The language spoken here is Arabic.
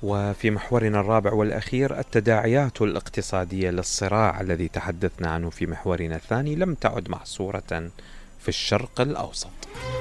وفي محورنا الرابع والأخير، التداعيات الاقتصادية للصراع الذي تحدثنا عنه في محورنا الثاني لم تعد محصورة في الشرق الأوسط.